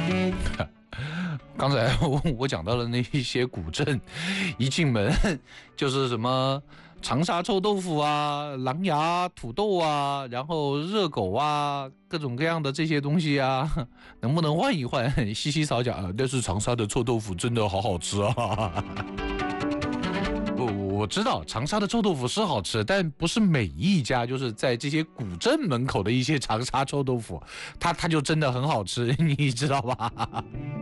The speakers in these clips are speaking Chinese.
刚才我讲到了那一些古镇，一进门就是什么长沙臭豆腐啊、狼牙土豆啊，然后热狗啊，各种各样的这些东西啊，能不能换一换？洗洗扫脚啊，但是长沙的臭豆腐真的好好吃啊！我知道长沙的臭豆腐是好吃，但不是每一家就是在这些古镇门口的一些长沙臭豆腐，它就真的很好吃，你知道吧？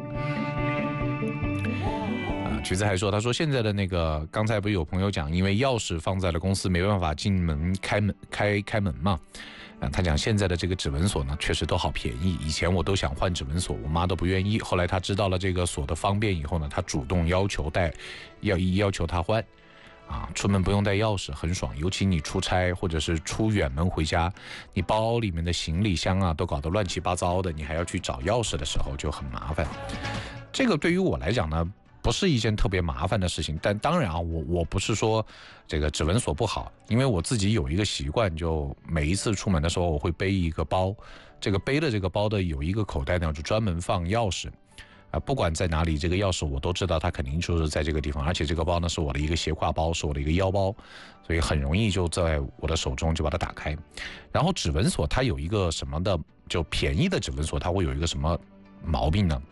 橘子还说，他说现在的那个，刚才不是有朋友讲，因为钥匙放在了公司，没办法进门开门嘛。他讲现在的这个指纹锁呢，确实都好便宜。以前我都想换指纹锁，我妈都不愿意。后来她知道了这个锁的方便以后呢，她主动要求她换。出门不用带钥匙，很爽。尤其你出差或者是出远门回家，你包里面的行李箱啊都搞得乱七八糟的，你还要去找钥匙的时候就很麻烦。这个对于我来讲呢，不是一件特别麻烦的事情，但当然啊，我不是说这个指纹锁不好，因为我自己有一个习惯，就每一次出门的时候我会背一个包，这个背的这个包的有一个口袋呢，就专门放钥匙。不管在哪里，这个钥匙我都知道它肯定就是在这个地方，而且这个包呢是我的一个斜挎包，是我的一个腰包，所以很容易就在我的手中就把它打开。然后指纹锁它有一个什么的，就便宜的指纹锁它会有一个什么毛病呢？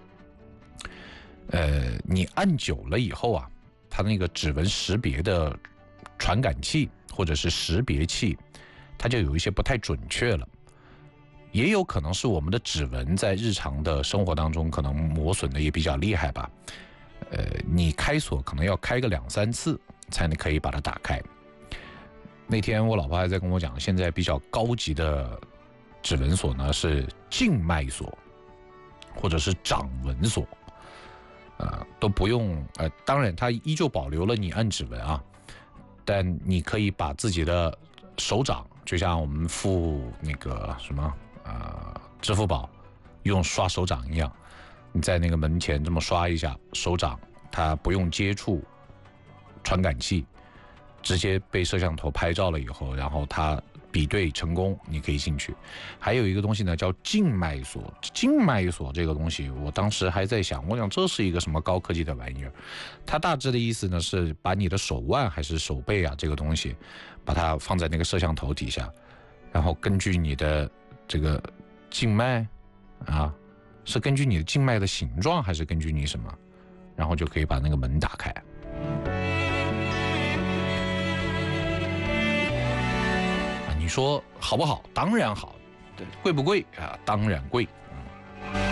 你按久了以后啊，它那个指纹识别的传感器或者是识别器，它就有一些不太准确了。也有可能是我们的指纹在日常的生活当中可能磨损的也比较厉害吧。你开锁可能要开个2-3次才能可以把它打开。那天我老婆还在跟我讲，现在比较高级的指纹锁呢是静脉锁，或者是掌纹锁。都不用当然它依旧保留了你按指纹啊，但你可以把自己的手掌，就像我们付那个什么支付宝用刷手掌一样，你在那个门前这么刷一下，手掌它不用接触传感器，直接被摄像头拍照了以后，然后它比对成功，你可以进去。还有一个东西呢，叫静脉锁。静脉锁这个东西，我当时还在想，我想这是一个什么高科技的玩意儿？它大致的意思呢是把你的手腕还是手背啊这个东西，把它放在那个摄像头底下，然后根据你的这个静脉是根据你的静脉的形状还是根据你什么，然后就可以把那个门打开。你说好不好？当然好。贵不贵啊？当然贵。